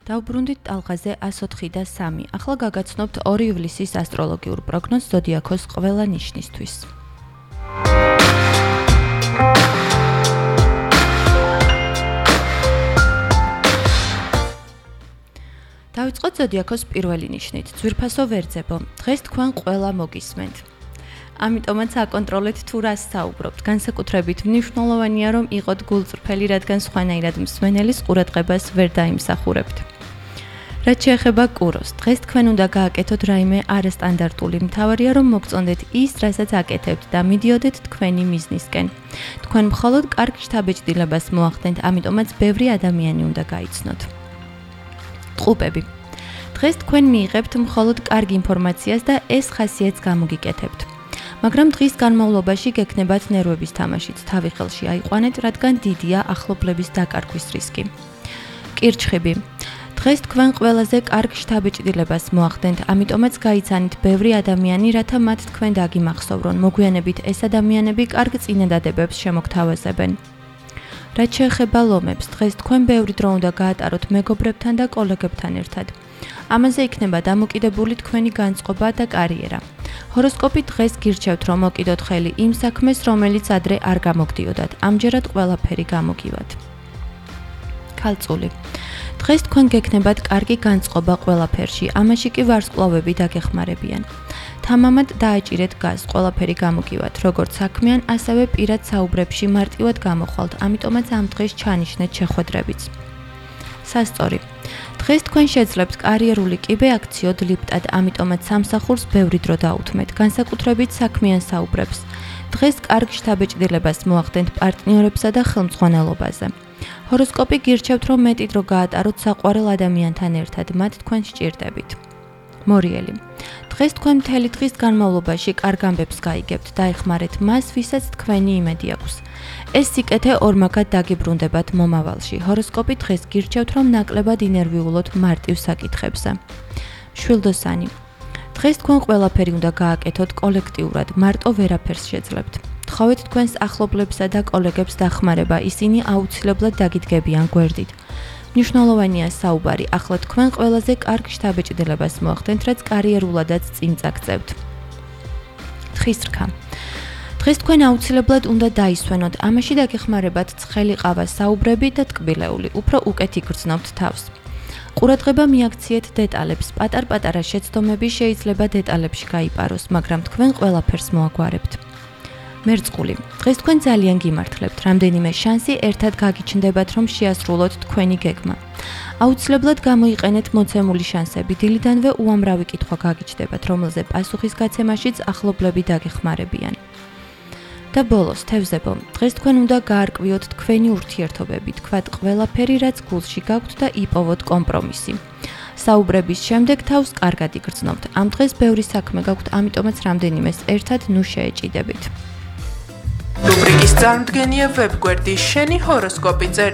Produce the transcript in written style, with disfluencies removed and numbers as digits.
დავბრუნდით ტალღაზე 104 და 3. ახლა გაგაცნობთ 2 ივლისის ასტროლოგიურ პროგნოზს ზოდიაქოს ყველა ნიშნისთვის. დავიწყოთ ზოდიაქოს პირველი ნიშნით. ძვირფასო ვერძებო, დღეს თქვენ ყველა მოგისმენთ. ამიტომაც აკონტროლეთ თუ რას საუბრობთ. განსაკუთრებით მნიშვნელოვანია რომ იყოთ გულწრფელი, რადგან სხვანაირად მსმენელის ყურადღებას ვერ დაიმსახურებთ. რაც შეეხება კუროს, დღეს თქვენ უნდა გააკეთოთ რაიმე არასტანდარტული. მთავარია რომ მოგწონდეთ ის, რასაც აკეთებთ და მიდიოდეთ თქვენი მიზნისკენ. თქვენ მხოლოდ კარგ შთაბეჭდილებას მოახდენთ, ამიტომაც ბევრი ადამიანი უნდა გაიცნოთ. ტყუპები, დღეს თქვენ მიიღებთ მხოლოდ კარგ ინფორმაციას და ეს ხასიათს გამოგიკეთებთ. მაგრამ დღის განმავლობაში გექნებათ ნერვების თამაშიც, თავი ხელში აიყვანეთ, რადგან დიდია ახლობლების დაკარგვის რისკი. კირჩხიბი, დღეს თქვენ ყველაზე კარგ შთაბეჭდილებას მოახდენთ, ამიტომაც გაიცანით ბევრი ადამიანი, რათა მათ თქვენ დაგიმახსოვრონ. მოგვიანებით ეს ადამიანები კარგ წინადადებებს შემოგთავაზებენ. რაც შეეხება ლომებს, დღეს თქვენ ბევრი დრო უნდა გაატაროთ მეგობრებთან და კოლეგებთან ერთად. ამაზე იქნება დამოკიდებული თქვენი განწყობა და კარიერა. ჰოროსკოპი დღეს გირჩევთ რომ მოკიდოთ ხელი იმ საქმეს, რომელიც ადრე არ გამოგდიოდათ. ამჯერად ყველაფერი გამოგივათ. ქალწული, დღეს თქვენ გექნებათ კარგი განწყობა ყველაფერში, ამაში კი ვარსკვლავები დაგეხმარებიან. თამამად დააჭირეთ გაზს, ყველაფერი გამოგივათ, როგორც საქმიან, ასევე პირად საუბრებში მარტივად გამოხვალთ, ამიტომაც ამ დღეს ჩანიშნეთ შეხვედრებიც. სასწორი, დღეს თქვენ შეძლებთ კარიერული კიბე აქციოდ ლიფტად, ამიტომაც სამსახურს ბევრი დრო დაუთმეთ, განსაკუთრებით საქმიან საუბრებს. დღეს კარგ შთაბეჭდილებას მოახდენთ პარტნიორებსა და ხელმძღვანელობაზე. ჰოროსკოპი გირჩევთ რომ მეტი დრო გაატაროთ საყვარელ ადამიანთან ერთად, მათ თქვენ სჭირდებით. მორიელი, დღეს თქვენ მთელი დღის განმავლობაში კარგ ამბებს გაიგებთ, დაეხმარეთ მას, ვისაც თქვენი იმედი აქვს. ეს სიკეთე ორმაგად დაგიბრუნდებათ მომავალში. ჰოროსკოპი დღეს გირჩევთ რომ ნაკლებად ინერვიულოთ მარტივ საკითხებზე. მშვილდოსანი, დღეს თქვენ ყველაფერი უნდა გააკეთოთ კოლექტიურად, მარტო ვერაფერს შეძლებთ. თხოვეთ თქვენს ახლობლებსა და კოლეგებს დახმარება, ისინი აუცილებლად დაგიდგებიან გვერდით. მნიშვნელოვანია საუბარი, ახლა თქვენ ყველაზე კარგ შთაბეჭდილებას მოახდენთ, რაც კარიერულადაც წინ წაგწევთ. თხისრქა, დღეს თქვენ აუცილებლად უნდა დაისვენოთ, ამაში დაგეხმარებათ ცხელი ყავა, საუბრები და ტკბილეული, უფრო უკეთ იგრძნობთ თავს. ყურადღება მიაქციეთ დეტალებს, პატარ-პატარა შეცდომები შეიძლება დეტალებში გაიპაროს, მაგრამ თქვენ ყველაფერს მოაგვარებთ. მერწყული, დღეს თქვენ ძალიან გიმართლებთ, რამდენიმე შანსი ერთად გაგიჩნდებათ რომ შეასრულოთ თქვენი გეგმა. აუცილებლად გამოიყენეთ მოცემული შანსები, დილიდანვე უამრავი კითხვა გაგიჩნდებათ, რომელზე პასუხის გაცემაშიც ახლობლები დაგეხმარებიან. და ბოლოს, თევზებო, დღეს თქვენ უნდა გაარკვიოთ თქვენი ურთიერთობები, თქვათ ყველაფერი, რაც გულში გაქვთ და იპოვოთ კომპრომისი. საუბრების შემდეგ თავს კარგად იგრძნობთ. ამ დღეს ბევრი საქმე გაქვთ, ამიტომაც რამდენიმეს ერთად ნუ შეეჭიდებით. რუბრიკის წარმომადგენია ვებგვერდი შენი ჰოროსკოპი.